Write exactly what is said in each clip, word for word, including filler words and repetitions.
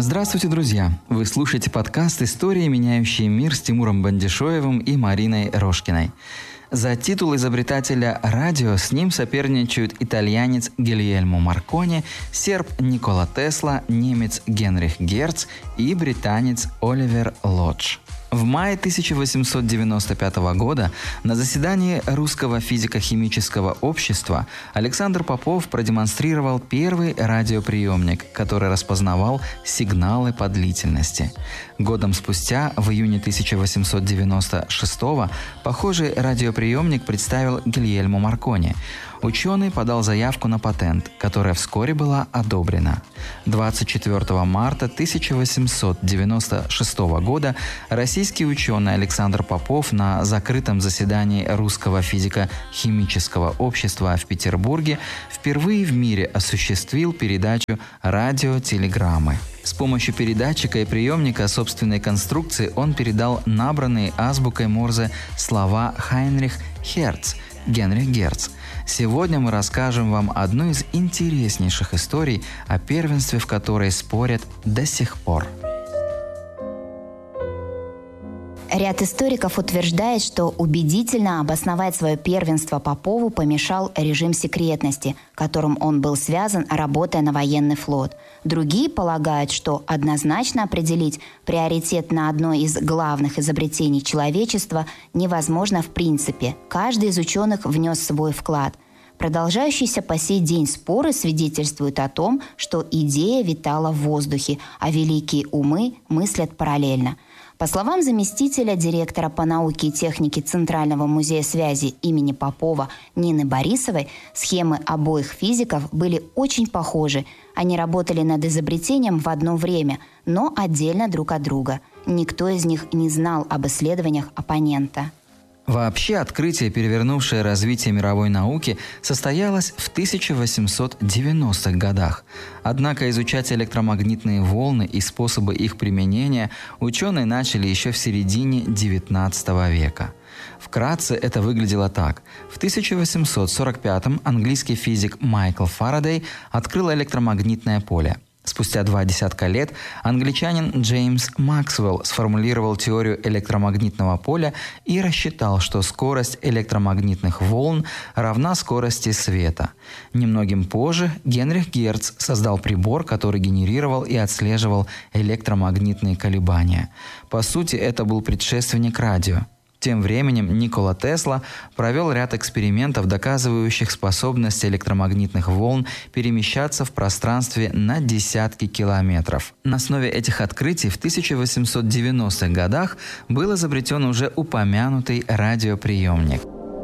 Здравствуйте, друзья! Вы слушаете подкаст «Истории, меняющие мир» с Тимуром Бандишоевым и Мариной Рожкиной. За титул изобретателя радио с ним соперничают итальянец Гильельмо Маркони, серб Никола Тесла, немец Генрих Герц и британец Оливер Лодж. В мае тысяча восемьсот девяносто пятого года на заседании Русского физико-химического общества Александр Попов продемонстрировал первый радиоприемник, который распознавал сигналы по длительности. Годом спустя, в июне тысяча восемьсот девяносто шестого, похожий радиоприемник представил Гильельмо Маркони. Ученый подал заявку на патент, которая вскоре была одобрена. двадцать четвёртого марта тысяча восемьсот девяносто шестого года российский ученый Александр Попов на закрытом заседании Русского физико-химического общества в Петербурге впервые в мире осуществил передачу радиотелеграммы. С помощью передатчика и приемника собственной конструкции он передал набранные азбукой Морзе слова Хайнрих Херц, Генрих Герц. Сегодня мы расскажем вам одну из интереснейших историй о первенстве, в которой спорят до сих пор. Ряд историков утверждает, что убедительно обосновать свое первенство Попову помешал режим секретности, которым он был связан, работая на военный флот. Другие полагают, что однозначно определить приоритет на одно из главных изобретений человечества невозможно в принципе. Каждый из ученых внес свой вклад. Продолжающиеся по сей день споры свидетельствуют о том, что идея витала в воздухе, а великие умы мыслят параллельно. По словам заместителя директора по науке и технике Центрального музея связи имени Попова Нины Борисовой, схемы обоих физиков были очень похожи. Они работали над изобретением в одно время, но отдельно друг от друга. Никто из них не знал об исследованиях оппонента. Вообще, открытие, перевернувшее развитие мировой науки, состоялось в тысяча восемьсот девяностых годах. Однако изучать электромагнитные волны и способы их применения ученые начали еще в середине девятнадцатого века. Вкратце это выглядело так. В тысяча восемьсот сорок пятом английский физик Майкл Фарадей открыл электромагнитное поле. Спустя два десятка лет англичанин Джеймс Максвелл сформулировал теорию электромагнитного поля и рассчитал, что скорость электромагнитных волн равна скорости света. Немногим позже Генрих Герц создал прибор, который генерировал и отслеживал электромагнитные колебания. По сути, это был предшественник радио. Тем временем Никола Тесла провел ряд экспериментов, доказывающих способность электромагнитных волн перемещаться в пространстве на десятки километров. На основе этих открытий в тысяча восемьсот девяностых годах был изобретен уже упомянутый радиоприемник.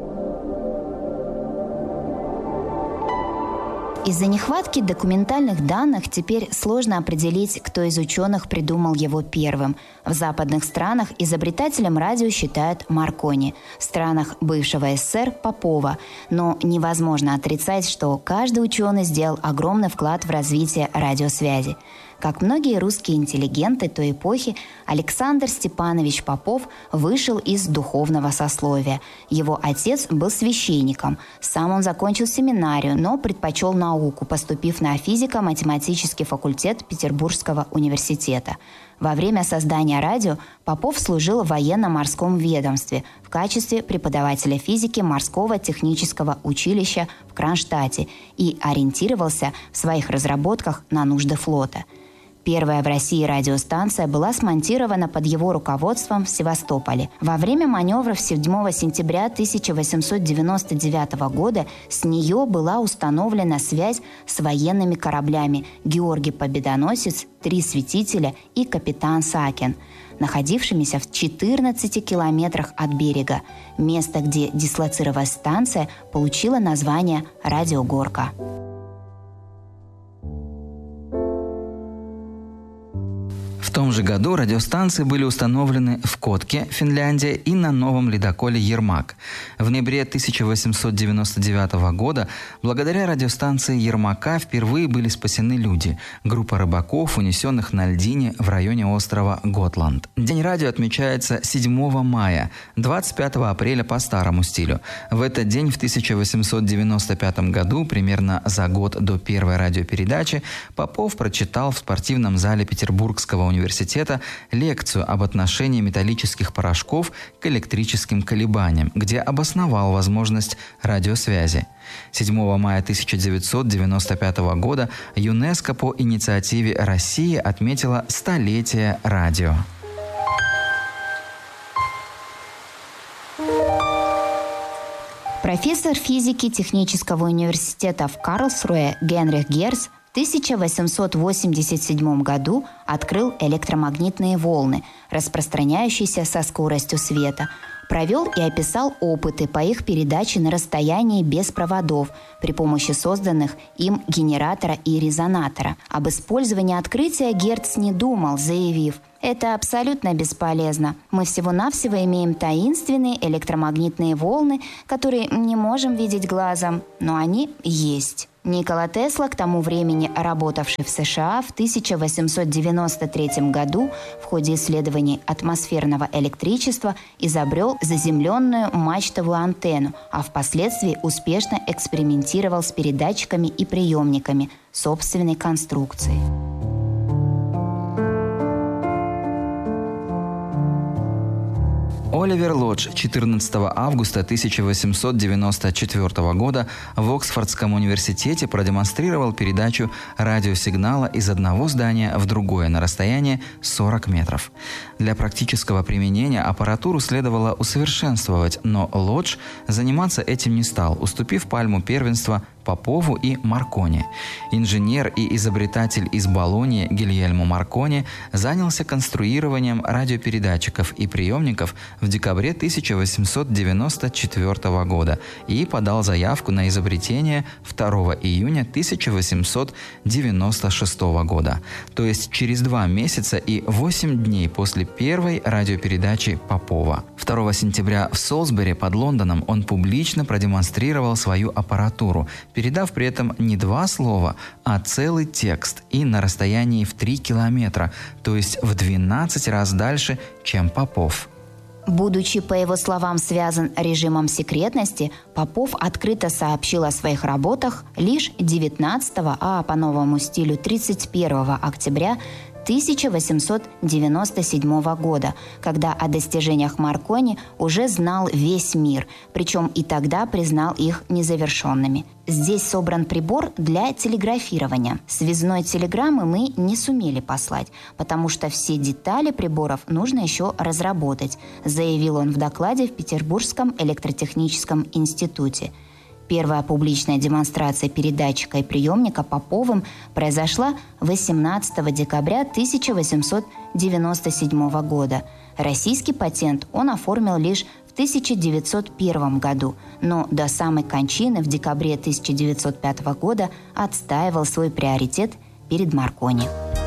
Из-за нехватки документальных данных теперь сложно определить, кто из ученых придумал его первым. В западных странах изобретателем радио считают Маркони, в странах бывшего СССР – Попова. Но невозможно отрицать, что каждый ученый сделал огромный вклад в развитие радиосвязи. Как многие русские интеллигенты той эпохи, Александр Степанович Попов вышел из духовного сословия. Его отец был священником. Сам он закончил семинарию, но предпочел науку, поступив на физико-математический факультет Петербургского университета. Во время создания радио Попов служил в военно-морском ведомстве в качестве преподавателя физики морского технического училища в Кронштадте и ориентировался в своих разработках на нужды флота. Первая в России радиостанция была смонтирована под его руководством в Севастополе. Во время маневров седьмого сентября тысяча восемьсот девяносто девятого года с нее была установлена связь с военными кораблями «Георгий Победоносец», «Три Святителя» и «Капитан Сакин», находившимися в четырнадцати километрах от берега. Место, где дислоцировалась станция, получило название «Радиогорка». В том же году радиостанции были установлены в Котке, Финляндия, и на новом ледоколе «Ермак». В ноябре тысяча восемьсот девяносто девятого года благодаря радиостанции «Ермака» впервые были спасены люди – группа рыбаков, унесенных на льдине в районе острова Готланд. День радио отмечается седьмого мая, двадцать пятого апреля по старому стилю. В этот день в тысяча восемьсот девяносто пятом году, примерно за год до первой радиопередачи, Попов прочитал в спортивном зале Петербургского университета университета лекцию об отношении металлических порошков к электрическим колебаниям, где обосновал возможность радиосвязи. седьмого мая тысяча девятьсот девяносто пятого года ЮНЕСКО по инициативе России отметила столетие радио. Профессор физики Технического университета в Карлсруэ Генрих Герц в тысяча восемьсот восемьдесят седьмом году открыл электромагнитные волны, распространяющиеся со скоростью света. Провел и описал опыты по их передаче на расстоянии без проводов при помощи созданных им генератора и резонатора. Об использовании открытия Герц не думал, заявив: «Это абсолютно бесполезно. Мы всего-навсего имеем таинственные электромагнитные волны, которые не можем видеть глазом, но они есть». Никола Тесла, к тому времени работавший в США, в тысяча восемьсот девяносто третьем году в ходе исследований атмосферного электричества изобрел заземленную мачтовую антенну, а впоследствии успешно экспериментировал с передатчиками и приемниками собственной конструкции. Оливер Лодж четырнадцатого августа тысяча восемьсот девяносто четвёртого года в Оксфордском университете продемонстрировал передачу радиосигнала из одного здания в другое на расстоянии сорок метров. Для практического применения аппаратуру следовало усовершенствовать, но Лодж заниматься этим не стал, уступив пальму первенства Попову и Маркони. Инженер и изобретатель из Болоньи Гильельмо Маркони занялся конструированием радиопередатчиков и приемников в декабре тысяча восемьсот девяносто четвёртого года и подал заявку на изобретение второго июня тысяча восемьсот девяносто шестого года, то есть через два месяца и восемь дней после первой радиопередачи Попова. второго сентября в Солсбери под Лондоном он публично продемонстрировал свою аппаратуру, передав при этом не два слова, а целый текст и на расстоянии в три километра, то есть в двенадцать раз дальше, чем Попов. Будучи, по его словам, связан режимом секретности, Попов открыто сообщил о своих работах лишь девятнадцатого, а по новому стилю тридцать первого октября тысяча восемьсот девяносто седьмого года, когда о достижениях Маркони уже знал весь мир, причем и тогда признал их незавершенными. Здесь собран прибор для телеграфирования. Связной телеграммы мы не сумели послать, потому что все детали приборов нужно еще разработать, заявил он в докладе в Петербургском электротехническом институте. Первая публичная демонстрация передатчика и приемника Поповым произошла восемнадцатого декабря тысяча восемьсот девяносто седьмого года. Российский патент он оформил лишь в тысяча девятьсот первом году, но до самой кончины в декабре тысяча девятьсот пятого года отстаивал свой приоритет перед Маркони.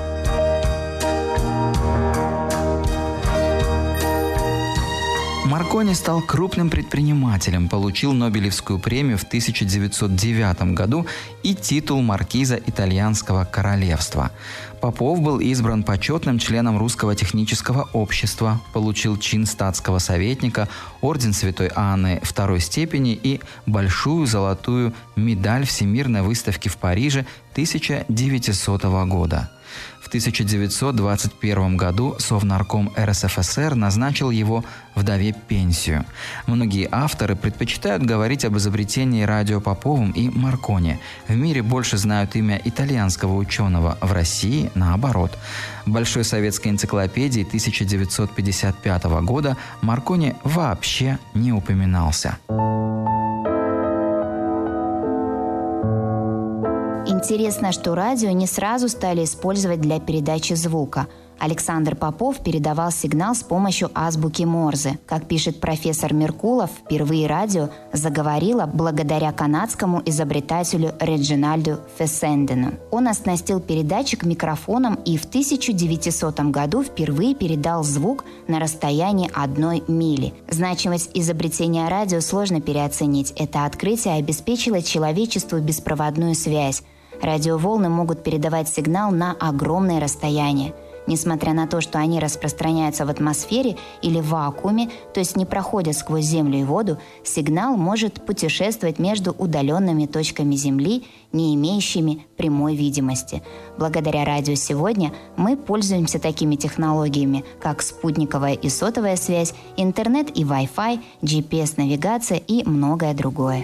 Маркони стал крупным предпринимателем, получил Нобелевскую премию в тысяча девятьсот девятом году и титул маркиза Итальянского королевства. Попов был избран почетным членом Русского технического общества, получил чин статского советника, орден Святой Анны второй степени и большую золотую медаль Всемирной выставки в Париже тысяча девятисотого года. В тысяча девятьсот двадцать первом году Совнарком эр эс эф эс эр назначил его вдове пенсию. Многие авторы предпочитают говорить об изобретении радио Поповым и Маркони. В мире больше знают имя итальянского ученого, в России наоборот. В Большой советской энциклопедии тысяча девятьсот пятьдесят пятого года Маркони вообще не упоминался. Интересно, что радио не сразу стали использовать для передачи звука. Александр Попов передавал сигнал с помощью азбуки Морзе. Как пишет профессор Меркулов, впервые радио заговорило благодаря канадскому изобретателю Реджинальду Фессендену. Он оснастил передатчик микрофоном и в тысяча девятисотом году впервые передал звук на расстоянии одной мили. Значимость изобретения радио сложно переоценить. Это открытие обеспечило человечеству беспроводную связь. Радиоволны могут передавать сигнал на огромные расстояния. Несмотря на то, что они распространяются в атмосфере или в вакууме, то есть не проходят сквозь землю и воду, сигнал может путешествовать между удаленными точками Земли, не имеющими прямой видимости. Благодаря радио сегодня мы пользуемся такими технологиями, как спутниковая и сотовая связь, интернет и Wi-Fi, джи пи эс-навигация и многое другое.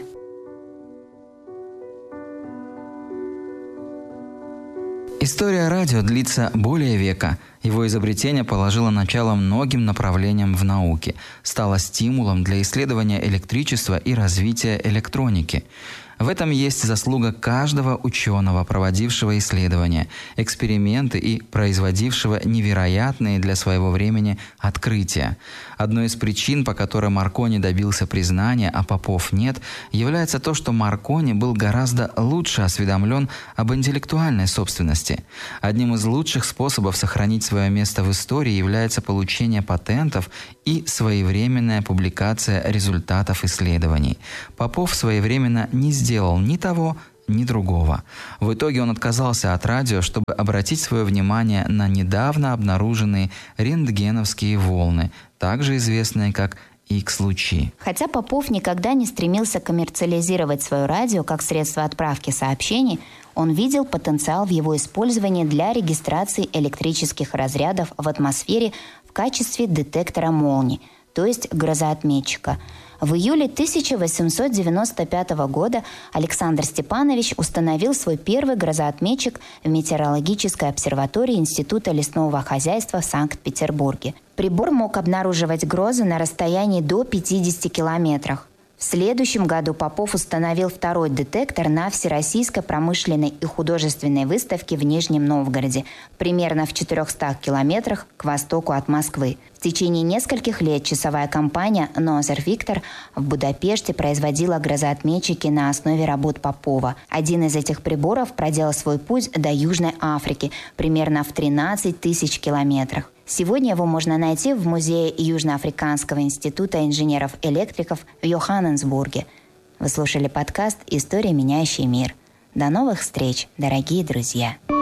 История радио длится более века. Его изобретение положило начало многим направлениям в науке, стало стимулом для исследования электричества и развития электроники. В этом есть заслуга каждого ученого, проводившего исследования, эксперименты и производившего невероятные для своего времени открытия. Одной из причин, по которой Маркони добился признания, а Попов нет, является то, что Маркони был гораздо лучше осведомлен об интеллектуальной собственности. Одним из лучших способов сохранить свое место в истории является получение патентов и своевременная публикация результатов исследований. Попов своевременно не сделал сделал ни того, ни другого. В итоге он отказался от радио, чтобы обратить свое внимание на недавно обнаруженные рентгеновские волны, также известные как Икс-лучи. Хотя Попов никогда не стремился коммерциализировать свое радио как средство отправки сообщений, он видел потенциал в его использовании для регистрации электрических разрядов в атмосфере в качестве детектора молний, то есть грозоотметчика. В июле тысяча восемьсот девяносто пятого года Александр Степанович установил свой первый грозоотметчик в метеорологической обсерватории Института лесного хозяйства в Санкт-Петербурге. Прибор мог обнаруживать грозы на расстоянии до пятидесяти километров. В следующем году Попов установил второй детектор на Всероссийской промышленной и художественной выставке в Нижнем Новгороде, примерно в четырехстах километрах к востоку от Москвы. В течение нескольких лет часовая компания «Нозер Виктор» в Будапеште производила грозоотметчики на основе работ Попова. Один из этих приборов проделал свой путь до Южной Африки, примерно в тринадцать тысяч километрах. Сегодня его можно найти в музее Южноафриканского института инженеров-электриков в Йоханнесбурге. Вы слушали подкаст «История, меняющая мир». До новых встреч, дорогие друзья!